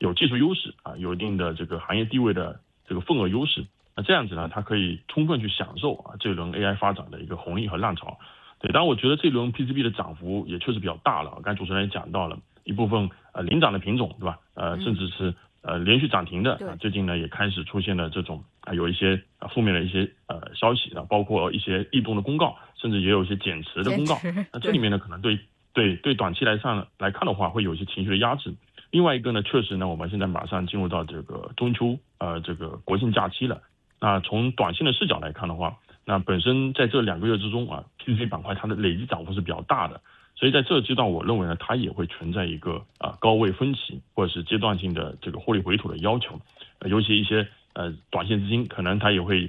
有技术优势啊，有一定的这个行业地位的这个份额优势。那这样子呢，它可以充分去享受啊这轮 AI 发展的一个红利和浪潮。对，当然我觉得这轮 PCB 的涨幅也确实比较大了。刚才主持人也讲到了一部分领涨的品种，对吧？甚至是连续涨停的最近呢也开始出现了这种有一些负面的一些消息啊，包括一些异动的公告，甚至也有一些减持的公告。那这里面呢可能对短期来看的话，会有一些情绪的压制。另外一个呢，确实呢，我们现在马上进入到这个中秋这个国庆假期了。那从短线的视角来看的话，那本身在这2个月之中啊 ，PCB 板块它的累计涨幅是比较大的，所以在这个阶段，我认为呢，它也会存在一个高位分歧或者是阶段性的这个获利回吐的要求，尤其一些短线资金可能它也会